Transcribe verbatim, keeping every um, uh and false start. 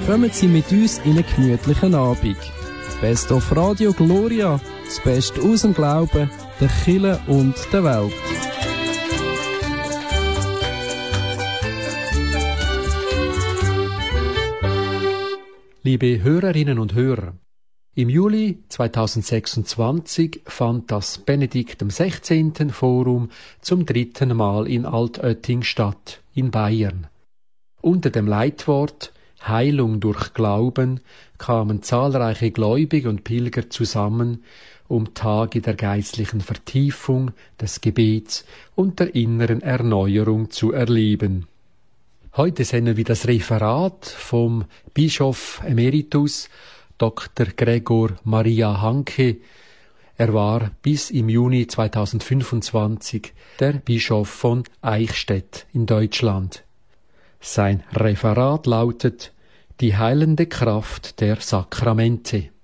kommen Sie mit uns in einen gemütlichen Abend. Best of Radio Gloria, das Beste aus dem Glauben, der Kirche und der Welt. Liebe Hörerinnen und Hörer, im Juli zweitausendsechsundzwanzig fand das Benedikt der Sechzehnte Forum zum dritten Mal in Altötting statt, in Bayern. Unter dem Leitwort Heilung durch Glauben kamen zahlreiche Gläubige und Pilger zusammen, um Tage der geistlichen Vertiefung, des Gebets und der inneren Erneuerung zu erleben. Heute sehen wir das Referat vom Bischof Emeritus Doktor Gregor Maria Hanke. Er war bis im Juni zweitausendfünfundzwanzig der Bischof von Eichstätt in Deutschland. Sein Referat lautet Die heilende Kraft der Sakramente.